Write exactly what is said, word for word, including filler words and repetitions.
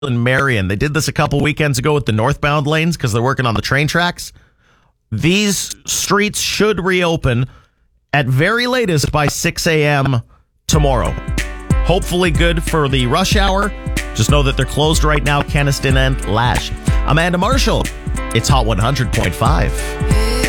in Marion. They did this a couple weekends ago with the northbound lanes because they're working on the train tracks. These streets should reopen at very latest by six a.m. tomorrow. Hopefully good for the rush hour. Just know that they're closed right now, Kenaston and Lash. Amanda Marshall, it's Hot one hundred point five.